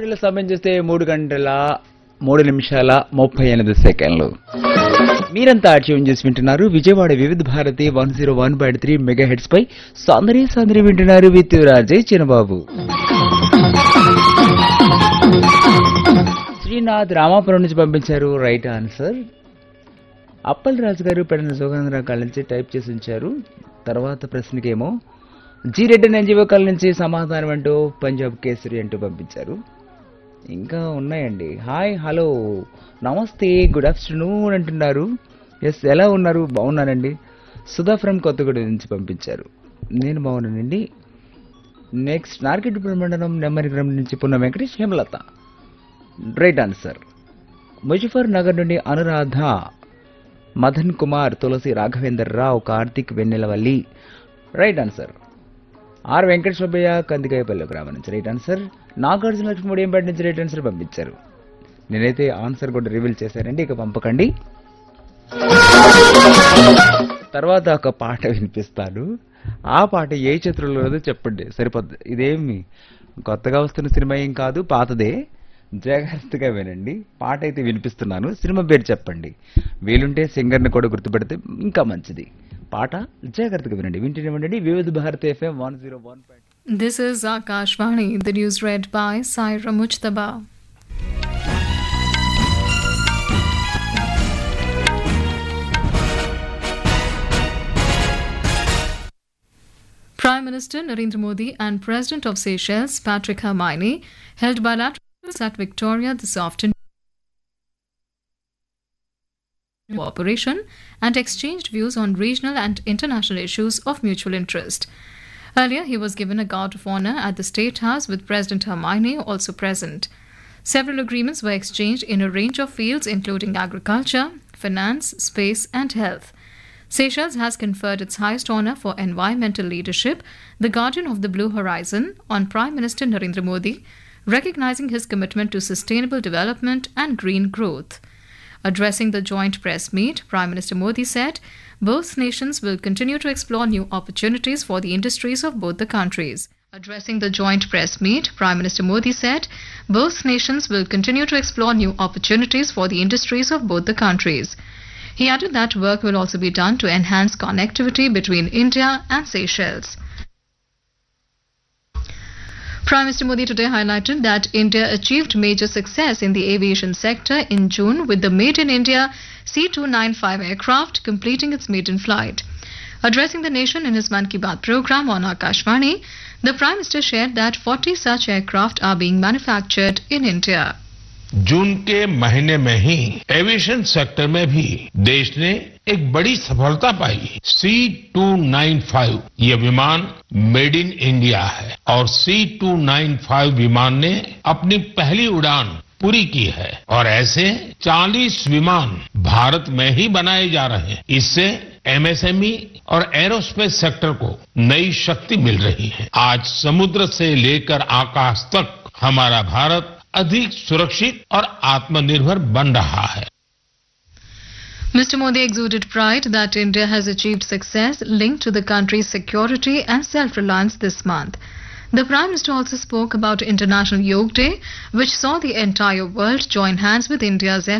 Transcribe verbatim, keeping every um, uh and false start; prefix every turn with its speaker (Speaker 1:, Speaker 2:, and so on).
Speaker 1: స్టూడియోలో సమయం చేస్తే మూడు గంటల మూడు నిమిషాల ముప్పై ఎనిమిది సెకండ్లు. మీరంతా ట్యూన్ చేసి వింటున్నారు విజయవాడ వివిధ Bharati one zero one point three mega heads పై సౌందర్య సౌందర్య వింటున్నారు విత్ రాజయ్ చిన్నబాబు. శ్రీనాథ్ రామాపురం నుంచి పంపించారు రైట్ ఆన్సర్. అప్పల్ రాజు గారు పెడన సుగంధరావు కాళ్ళ నుంచి టైప్ చేసి ఉంచారు. తర్వాత ప్రశ్నకేమో జీ రెడ్డి ఎన్జిఓ కాళ్ళ నుంచి సమాధానం అంటూ పంజాబ్ కేసరి అంటూ పంపించారు. ఇంకా ఉన్నాయండి. హాయ్ హలో నమస్తే గుడ్ ఆఫ్టర్నూన్ అంటున్నారు. ఎస్ ఎలా ఉన్నారు? బాగున్నానండి. సుధా ఫ్రమ్ కొత్తగూడెం నుంచి పంపించారు. నేను బాగున్నానండి. నెక్స్ట్ నార్కెట్పూర్ మండలం నెమ్మరిగ్రామం నుంచి పున్న వెంకటేష్ హేమలత రైట్ ఆన్సర్. ముజఫర్ నగర్ నుండి అనురాధ, మదన్ కుమార్, తులసి, రాఘవేందర్ రావు, Karthik, Vennelavalli right answer. Are Venkata Subbaiah Kandikayapalli గ్రామం నుంచి రైట్ ఆన్సర్. నాగార్జున లక్ష్మి ముడియంపేట నుంచి రైట్ ఆన్సర్ పంపించారు. నేనైతే ఆన్సర్ కూడా రివీల్ చేశానండి, ఇక పంపకండి. తర్వాత ఒక పాట వినిపిస్తాను. ఆ పాట ఏ చిత్రంలో చెప్పండి సరిపోద్ది. ఇదేమి కొత్తగా వస్తున్న సినిమా ఏం కాదు, పాతదే. జాగ్రత్తగా వినండి. పాట అయితే వినిపిస్తున్నాను, సినిమా పేరు చెప్పండి. వీలుంటే సింగర్ని కూడా గుర్తుపెడితే ఇంకా మంచిది. పాట జాగ్రత్తగా వినండి. వింటూనే వివిధ Bharati FM one zero one point.
Speaker 2: This is Akashvani, the news read by Saira Mujtaba. Prime Minister Narendra Modi and President of Seychelles, Patrick Hermione, held bilateral talks at Victoria this afternoon. Cooperation and exchanged views on regional and international issues of mutual interest. Earlier, he was given a guard of honor at the State House with President Hermione also present. Several agreements were exchanged in a range of fields including agriculture, finance, space and health. Seychelles has conferred its highest honor for environmental leadership, the Guardian of the Blue Horizon, on Prime Minister Narendra Modi, recognizing his commitment to sustainable development and green growth. Addressing the joint press meet, Prime Minister Modi said both nations will continue to explore new opportunities for the industries of both the countries. Addressing the joint press meet, Prime Minister Modi said both nations will continue to explore new opportunities for the industries of both the countries. He added that work will also be done to enhance connectivity between India and Seychelles. Prime Minister Modi today highlighted that India achieved major success in the aviation sector in June with the Made in India C two ninety-five aircraft completing its maiden flight. Addressing the nation in his Mann Ki Baat program on Akashvani, the Prime Minister shared that forty such aircraft are being manufactured in India.
Speaker 3: जून के महीने में ही aviation sector में भी देश ने एक बड़ी सफलता पाई. सी टू नाइन फाइव ये विमान मेड इन इंडिया है और सी टू नाइन फाइव विमान ने अपनी पहली उड़ान पूरी की है और ऐसे चालीस विमान भारत में ही बनाए जा रहे हैं. इससे एमएसएमई और एरोस्पेस सेक्टर को नई शक्ति मिल रही है. आज समुद्र से लेकर आकाश तक हमारा भारत अधिक सुरक्षित और आत्मनिर्भर बन रहा है.
Speaker 2: Mister Modi exuded pride that India has achieved success linked to the country's security and self-reliance this month. The Prime Minister also spoke about International Yoga Day, which saw the entire world join hands with India's